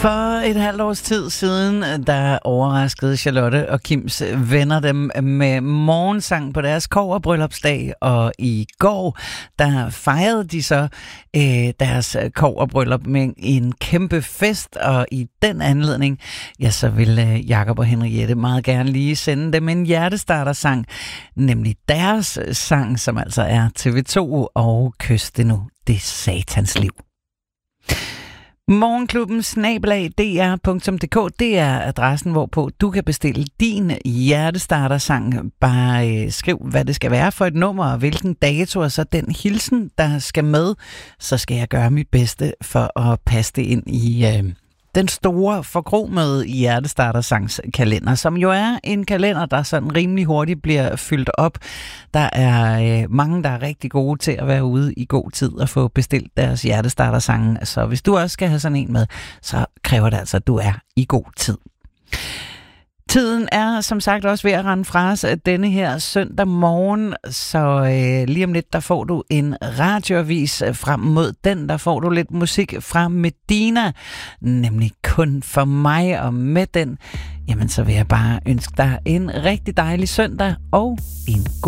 For et halvt års tid siden, der overraskede Charlotte og Kims venner dem med morgensang på deres kobberbryllupsdag, og i går, der fejrede de så deres kobberbryllup med en kæmpe fest, og i den anledning, ja, så ville Jakob og Henriette meget gerne lige sende dem en hjertestartersang, nemlig deres sang, som altså er TV2 og Kys det nu, det satans liv. Morgenklubben @dr.dk, det er adressen, hvorpå du kan bestille din hjertestartersang. Bare skriv, hvad det skal være for et nummer, og hvilken dato, og så den hilsen, der skal med. Så skal jeg gøre mit bedste for at passe det ind i den store forkromede hjertestartersangskalender, som jo er en kalender, der sådan rimelig hurtigt bliver fyldt op. Der er mange, der er rigtig gode til at være ude i god tid og få bestilt deres hjertestartersange. Så hvis du også skal have sådan en med, så kræver det altså, at du er i god tid. Tiden er som sagt også ved at rende fra os denne her søndag morgen, så lige om lidt, der får du en radioavis. Frem mod den, der får du lidt musik fra Medina, nemlig Kun for mig, og med den, jamen så vil jeg bare ønske dig en rigtig dejlig søndag og en god